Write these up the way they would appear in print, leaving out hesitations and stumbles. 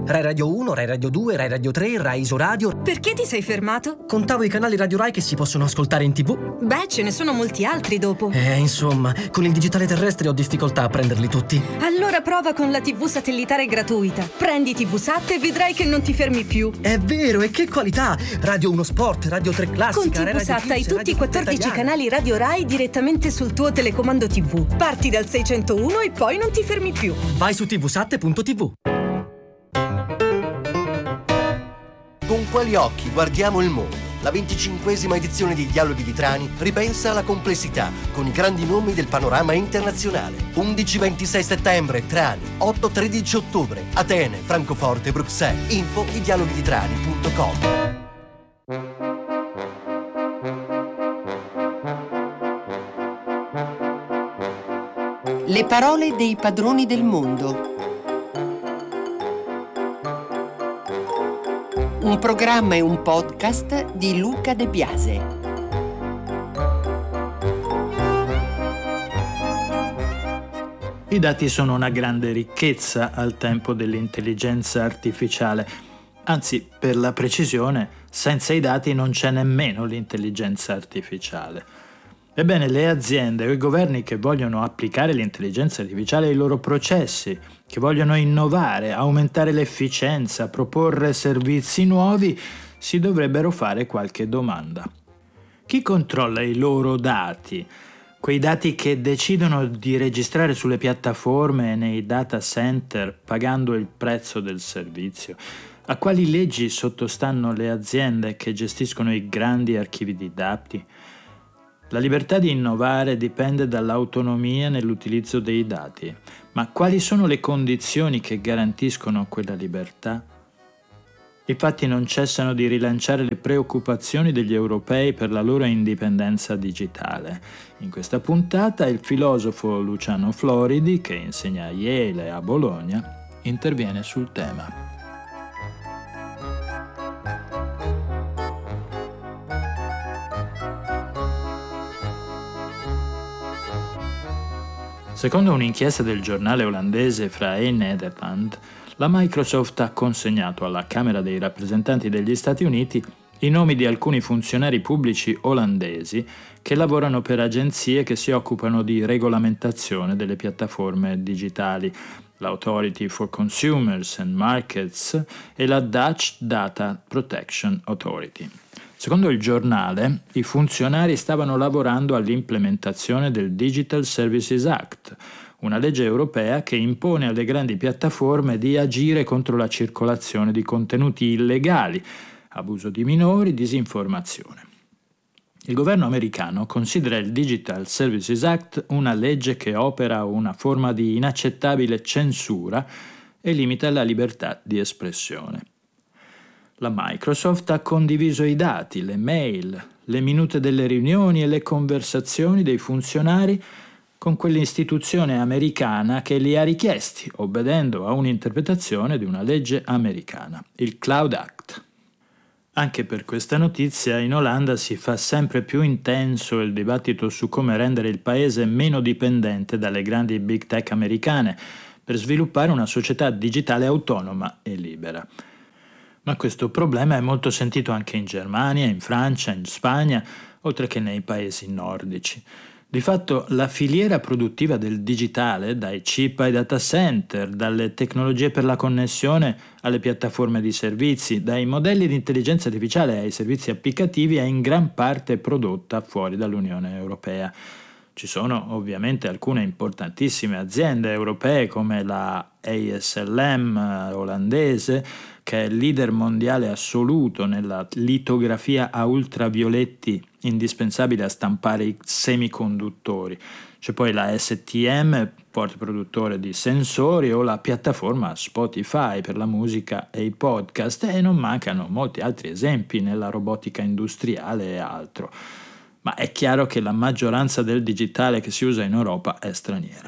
Rai Radio 1, Rai Radio 2, Rai Radio 3, Rai Isoradio. Perché ti sei fermato? Contavo i canali Radio Rai che si possono ascoltare in TV. Beh, ce ne sono molti altri dopo. Insomma, con il digitale terrestre ho difficoltà a prenderli tutti. Allora prova con la TV satellitare gratuita. Prendi TV Sat e vedrai che non ti fermi più. È vero, e che qualità! Radio 1 Sport, Radio 3 Classica, Con TV Radio Sat Kids, hai tutti Radio i 14 Italiana. canali Radio Rai direttamente sul tuo telecomando TV. Parti dal 601 e poi non ti fermi più. Vai su tvsat.tv. Con quali occhi guardiamo il mondo? La 25esima edizione di Dialoghi di Trani ripensa alla complessità con i grandi nomi del panorama internazionale. 11-26 settembre, Trani. 8-13 ottobre, Atene, Francoforte, Bruxelles. Info di dialoghiditrani.com. Le parole dei padroni del mondo. Un programma e un podcast di Luca De Biase. I dati sono una grande ricchezza al tempo dell'intelligenza artificiale. Anzi, per la precisione, senza i dati non c'è nemmeno l'intelligenza artificiale. Ebbene, le aziende o i governi che vogliono applicare l'intelligenza artificiale ai loro processi, che vogliono innovare, aumentare l'efficienza, proporre servizi nuovi, si dovrebbero fare qualche domanda. Chi controlla i loro dati? Quei dati che decidono di registrare sulle piattaforme e nei data center pagando il prezzo del servizio? A quali leggi sottostanno le aziende che gestiscono i grandi archivi di dati? La libertà di innovare dipende dall'autonomia nell'utilizzo dei dati, ma quali sono le condizioni che garantiscono quella libertà? I fatti non cessano di rilanciare le preoccupazioni degli europei per la loro indipendenza digitale. In questa puntata il filosofo Luciano Floridi, che insegna a Yale e a Bologna, interviene sul tema. Secondo un'inchiesta del giornale olandese Vrije Nederland, la Microsoft ha consegnato alla Camera dei rappresentanti degli Stati Uniti i nomi di alcuni funzionari pubblici olandesi che lavorano per agenzie che si occupano di regolamentazione delle piattaforme digitali, l'Authority for Consumers and Markets e la Dutch Data Protection Authority. Secondo il giornale, i funzionari stavano lavorando all'implementazione del Digital Services Act, una legge europea che impone alle grandi piattaforme di agire contro la circolazione di contenuti illegali, abuso di minori, disinformazione. Il governo americano considera il Digital Services Act una legge che opera una forma di inaccettabile censura e limita la libertà di espressione. La Microsoft ha condiviso i dati, le mail, le minute delle riunioni e le conversazioni dei funzionari con quell'istituzione americana che li ha richiesti, obbedendo a un'interpretazione di una legge americana, il Cloud Act. Anche per questa notizia in Olanda si fa sempre più intenso il dibattito su come rendere il paese meno dipendente dalle grandi big tech americane per sviluppare una società digitale autonoma e libera. Ma questo problema è molto sentito anche in Germania, in Francia, in Spagna, oltre che nei paesi nordici. Di fatto la filiera produttiva del digitale, dai chip ai data center, dalle tecnologie per la connessione alle piattaforme di servizi, dai modelli di intelligenza artificiale ai servizi applicativi, è in gran parte prodotta fuori dall'Unione Europea. Ci sono ovviamente alcune importantissime aziende europee come la ASLM olandese, che è il leader mondiale assoluto nella litografia a ultravioletti indispensabile a stampare i semiconduttori. C'è poi la STM, forte produttore di sensori, o la piattaforma Spotify per la musica e i podcast, e non mancano molti altri esempi nella robotica industriale e altro. Ma è chiaro che la maggioranza del digitale che si usa in Europa è straniera.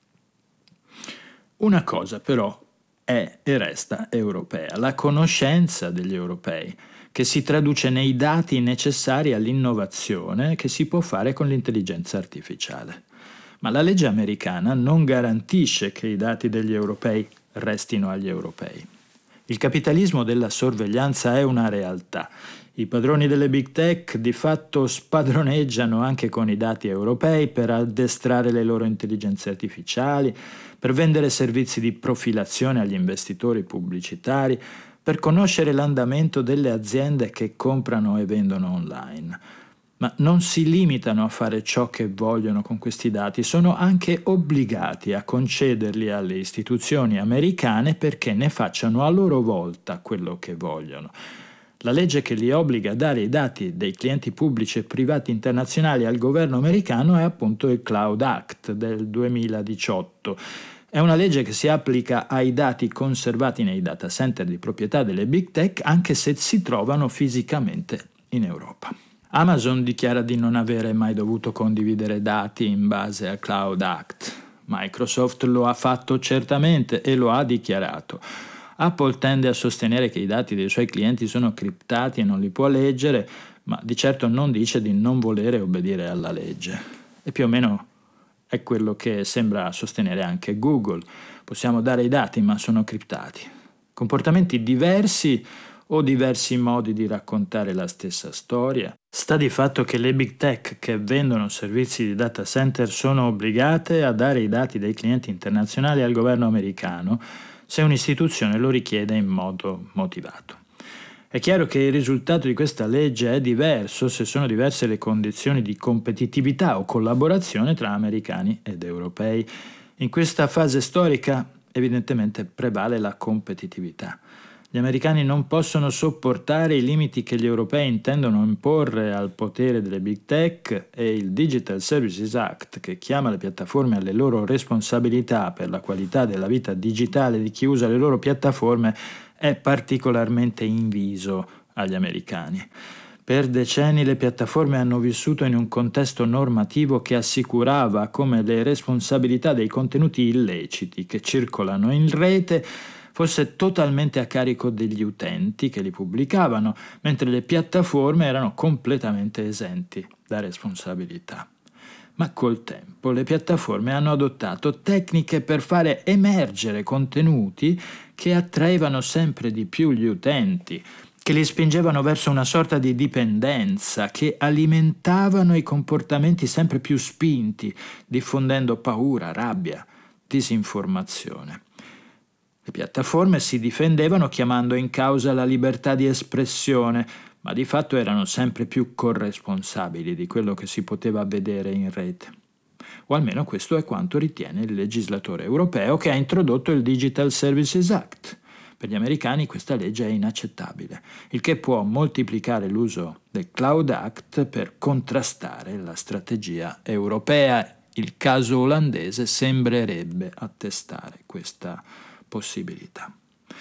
Una cosa però è e resta europea, la conoscenza degli europei, che si traduce nei dati necessari all'innovazione che si può fare con l'intelligenza artificiale. Ma la legge americana non garantisce che i dati degli europei restino agli europei. Il capitalismo della sorveglianza è una realtà. I padroni delle big tech di fatto spadroneggiano anche con i dati europei per addestrare le loro intelligenze artificiali, per vendere servizi di profilazione agli investitori pubblicitari, per conoscere l'andamento delle aziende che comprano e vendono online. Ma non si limitano a fare ciò che vogliono con questi dati, sono anche obbligati a concederli alle istituzioni americane perché ne facciano a loro volta quello che vogliono. La legge che li obbliga a dare i dati dei clienti pubblici e privati internazionali al governo americano è appunto il Cloud Act del 2018. È una legge che si applica ai dati conservati nei data center di proprietà delle big tech anche se si trovano fisicamente in Europa. Amazon dichiara di non avere mai dovuto condividere dati in base al Cloud Act. Microsoft lo ha fatto certamente e lo ha dichiarato. Apple tende a sostenere che i dati dei suoi clienti sono criptati e non li può leggere, ma di certo non dice di non volere obbedire alla legge. E più o meno è quello che sembra sostenere anche Google. Possiamo dare i dati, ma sono criptati. Comportamenti diversi o diversi modi di raccontare la stessa storia? Sta di fatto che le big tech che vendono servizi di data center sono obbligate a dare i dati dei clienti internazionali al governo americano se un'istituzione lo richiede in modo motivato. È chiaro che il risultato di questa legge è diverso se sono diverse le condizioni di competitività o collaborazione tra americani ed europei. In questa fase storica evidentemente prevale la competitività. Gli americani non possono sopportare i limiti che gli europei intendono imporre al potere delle big tech e il Digital Services Act, che chiama le piattaforme alle loro responsabilità per la qualità della vita digitale di chi usa le loro piattaforme, è particolarmente inviso agli americani. Per decenni le piattaforme hanno vissuto in un contesto normativo che assicurava come le responsabilità dei contenuti illeciti che circolano in rete fosse totalmente a carico degli utenti che li pubblicavano, mentre le piattaforme erano completamente esenti da responsabilità. Ma col tempo le piattaforme hanno adottato tecniche per fare emergere contenuti che attraevano sempre di più gli utenti, che li spingevano verso una sorta di dipendenza, che alimentavano i comportamenti sempre più spinti, diffondendo paura, rabbia, disinformazione. Le piattaforme si difendevano chiamando in causa la libertà di espressione, ma di fatto erano sempre più corresponsabili di quello che si poteva vedere in rete. O almeno questo è quanto ritiene il legislatore europeo che ha introdotto il Digital Services Act. Per gli americani questa legge è inaccettabile, il che può moltiplicare l'uso del Cloud Act per contrastare la strategia europea. Il caso olandese sembrerebbe attestare questa possibilità.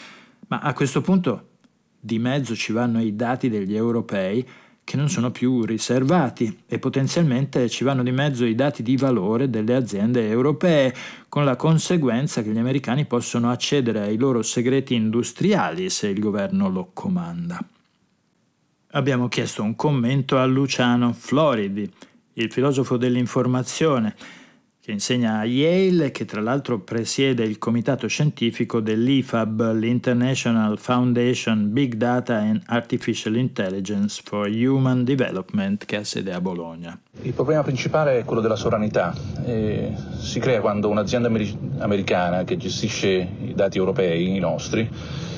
Ma a questo punto di mezzo ci vanno i dati degli europei che non sono più riservati e potenzialmente ci vanno di mezzo i dati di valore delle aziende europee, con la conseguenza che gli americani possono accedere ai loro segreti industriali se il governo lo comanda. Abbiamo chiesto un commento a Luciano Floridi, il filosofo dell'informazione, che insegna a Yale e che tra l'altro presiede il comitato scientifico dell'IFAB, l'International Foundation Big Data and Artificial Intelligence for Human Development, che ha sede a Bologna. Il problema principale è quello della sovranità. Si crea quando un'azienda americana che gestisce i dati europei, i nostri,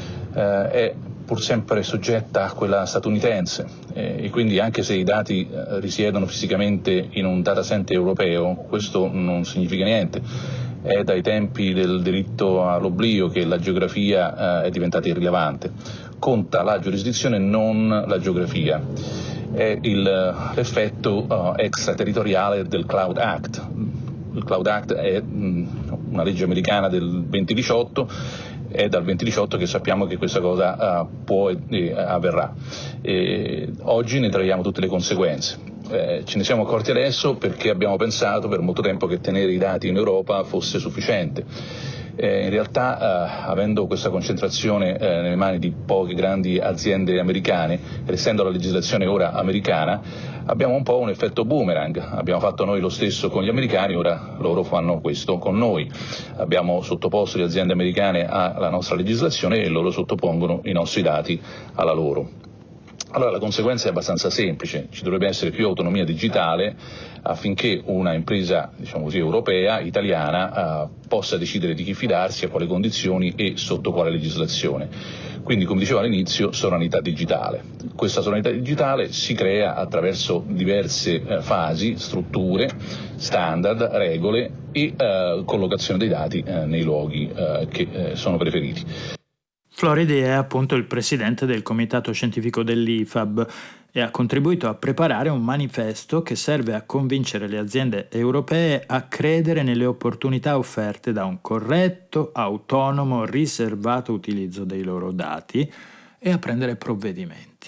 è pur sempre soggetta a quella statunitense e quindi anche se i dati risiedono fisicamente in un data center europeo, questo non significa niente. È dai tempi del diritto all'oblio che la geografia è diventata irrilevante. Conta la giurisdizione, non la geografia. È l'effetto extraterritoriale del Cloud Act. Il Cloud Act è una legge americana del 2018. È dal 2018 che sappiamo che questa cosa avverrà. Oggi ne traiamo tutte le conseguenze. Ce ne siamo accorti adesso perché abbiamo pensato per molto tempo che tenere i dati in Europa fosse sufficiente. In realtà, avendo questa concentrazione nelle mani di poche grandi aziende americane, ed essendo la legislazione ora americana, abbiamo un po' un effetto boomerang. Abbiamo fatto noi lo stesso con gli americani, ora loro fanno questo con noi. Abbiamo sottoposto le aziende americane alla nostra legislazione e loro sottopongono i nostri dati alla loro. Allora la conseguenza è abbastanza semplice: ci dovrebbe essere più autonomia digitale affinché una impresa, diciamo così, europea, italiana, possa decidere di chi fidarsi, a quali condizioni e sotto quale legislazione. Quindi, come dicevo all'inizio, sovranità digitale. Questa sovranità digitale si crea attraverso diverse fasi, strutture, standard, regole e collocazione dei dati nei luoghi che sono preferiti. Floridi è appunto il presidente del comitato scientifico dell'IFAB e ha contribuito a preparare un manifesto che serve a convincere le aziende europee a credere nelle opportunità offerte da un corretto, autonomo, riservato utilizzo dei loro dati e a prendere provvedimenti.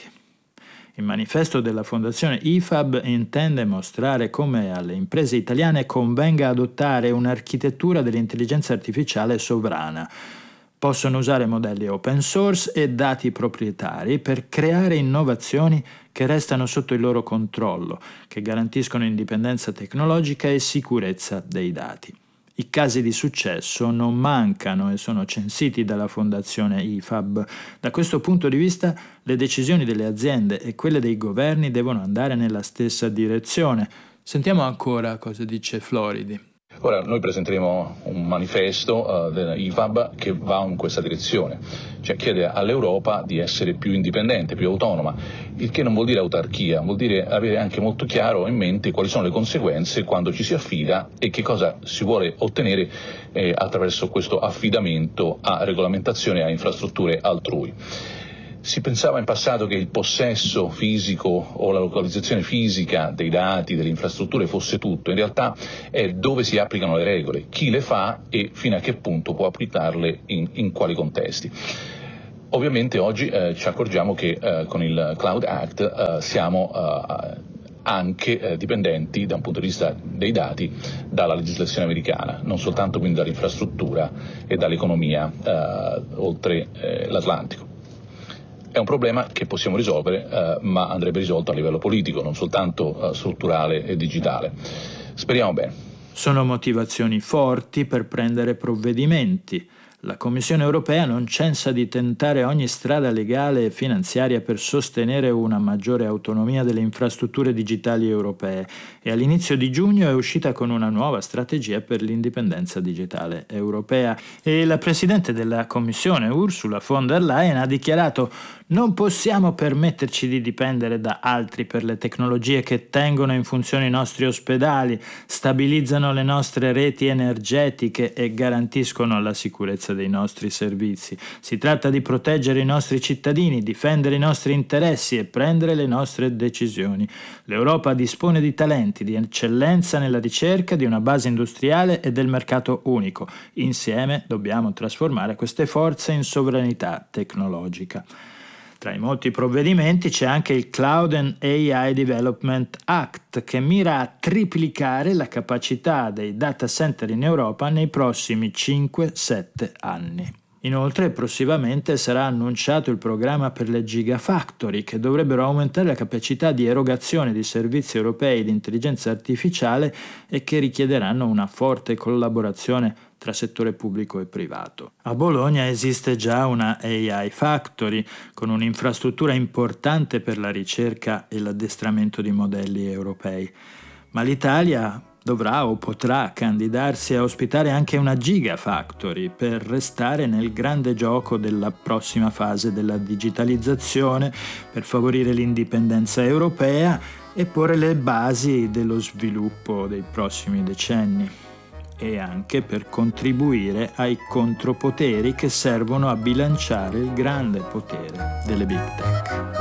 Il manifesto della fondazione IFAB intende mostrare come alle imprese italiane convenga adottare un'architettura dell'intelligenza artificiale sovrana. Possono usare modelli open source e dati proprietari per creare innovazioni che restano sotto il loro controllo, che garantiscono indipendenza tecnologica e sicurezza dei dati. I casi di successo non mancano e sono censiti dalla fondazione IFAB. Da questo punto di vista, le decisioni delle aziende e quelle dei governi devono andare nella stessa direzione. Sentiamo ancora cosa dice Floridi. Ora, noi presenteremo un manifesto dell'IFAB che va in questa direzione, cioè chiede all'Europa di essere più indipendente, più autonoma, il che non vuol dire autarchia, vuol dire avere anche molto chiaro in mente quali sono le conseguenze quando ci si affida e che cosa si vuole ottenere attraverso questo affidamento a regolamentazione e a infrastrutture altrui. Si pensava in passato che il possesso fisico o la localizzazione fisica dei dati, delle infrastrutture fosse tutto. In realtà è dove si applicano le regole, chi le fa e fino a che punto può applicarle in quali contesti. Ovviamente oggi ci accorgiamo che con il Cloud Act siamo anche dipendenti da un punto di vista dei dati dalla legislazione americana, non soltanto quindi dall'infrastruttura e dall'economia oltre l'Atlantico. È un problema che possiamo risolvere, ma andrebbe risolto a livello politico, non soltanto strutturale e digitale. Speriamo bene. Sono motivazioni forti per prendere provvedimenti. La Commissione europea non censa di tentare ogni strada legale e finanziaria per sostenere una maggiore autonomia delle infrastrutture digitali europee e all'inizio di giugno è uscita con una nuova strategia per l'indipendenza digitale europea e la Presidente della Commissione, Ursula von der Leyen, ha dichiarato: non possiamo permetterci di dipendere da altri per le tecnologie che tengono in funzione i nostri ospedali, stabilizzano le nostre reti energetiche e garantiscono la sicurezza dei nostri servizi. Si tratta di proteggere i nostri cittadini, difendere i nostri interessi e prendere le nostre decisioni. L'Europa dispone di talenti, di eccellenza nella ricerca, di una base industriale e del mercato unico. Insieme dobbiamo trasformare queste forze in sovranità tecnologica. Tra i molti provvedimenti c'è anche il Cloud and AI Development Act, che mira a triplicare la capacità dei data center in Europa nei prossimi 5-7 anni. Inoltre, prossimamente sarà annunciato il programma per le Gigafactory, che dovrebbero aumentare la capacità di erogazione di servizi europei di intelligenza artificiale e che richiederanno una forte collaborazione tra settore pubblico e privato. A Bologna esiste già una AI Factory con un'infrastruttura importante per la ricerca e l'addestramento di modelli europei, ma l'Italia dovrà o potrà candidarsi a ospitare anche una Gigafactory per restare nel grande gioco della prossima fase della digitalizzazione, per favorire l'indipendenza europea e porre le basi dello sviluppo dei prossimi decenni, e anche per contribuire ai contropoteri che servono a bilanciare il grande potere delle big tech.